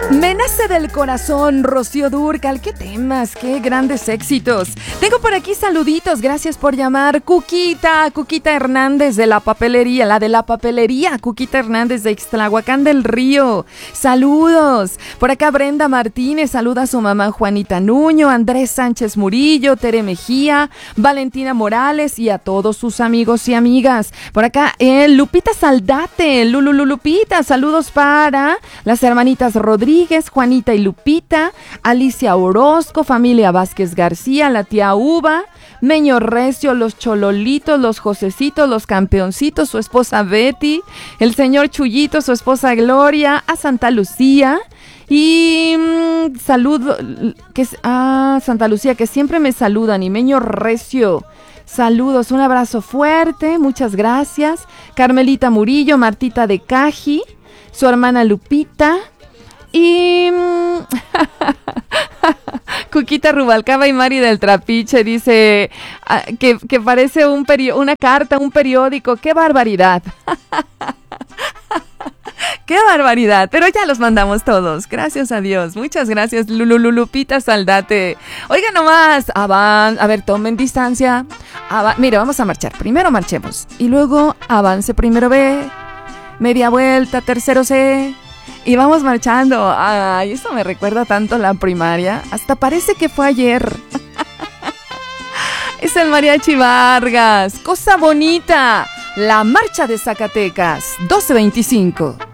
Me nace del corazón, Rocío Dúrcal. Qué temas, qué grandes éxitos. Tengo por aquí saluditos, gracias por llamar. Cuquita Hernández de la papelería, Cuquita Hernández de Ixtlahuacán del Río. Saludos. Por acá Brenda Martínez, saluda a su mamá Juanita Nuño, Andrés Sánchez Murillo, Tere Mejía, Valentina Morales y a todos sus amigos y amigas. Por acá Lupita Saldate, Lupita, saludos para las hermanitas Rodríguez, Juanita y Lupita, Alicia Orozco, familia Vázquez García, la tía Uva, Meño Recio, los Chololitos, los Josecitos, los Campeoncitos, su esposa Betty, el señor Chuyito, su esposa Gloria, a Santa Lucía y saludo Santa Lucía, que siempre me saludan, y Meño Recio. Saludos, un abrazo fuerte, muchas gracias. Carmelita Murillo, Martita de Caji, su hermana Lupita y Cuquita Rubalcaba y Mari del Trapiche dice que parece una carta, un periódico. ¡Qué barbaridad! ¡Qué barbaridad! Pero ya los mandamos todos, gracias a Dios. Muchas gracias, Lupita Saldate. Oigan nomás, a ver, tomen distancia. Mira, vamos a marchar. Primero marchemos y luego avance primero B, media vuelta, tercero C. Y vamos marchando. Ay, eso me recuerda tanto a la primaria. Hasta parece que fue ayer. Es el Mariachi Vargas. Cosa bonita. La marcha de Zacatecas. 12:25.